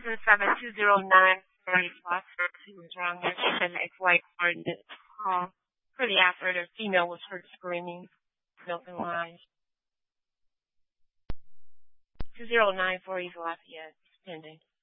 77209 She was wrong there. She said the ex-wife coordinates call pretty after the female was heard screaming, milking lines. 2094 East Lafayette, pending.